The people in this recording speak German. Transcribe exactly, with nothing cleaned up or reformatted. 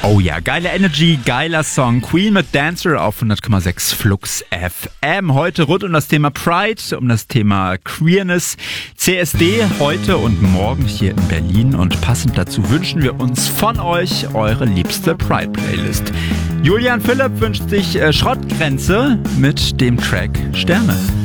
Oh ja, geile Energy, geiler Song. Queen mit Dancer auf hundert Komma sechs Flux F M. Heute rund um das Thema Pride, um das Thema Queerness. C S D heute und morgen hier in Berlin. Und passend dazu wünschen wir uns von euch eure liebste Pride-Playlist. Julian Philipp wünscht sich äh, Schrottgrenze mit dem Track Sterne.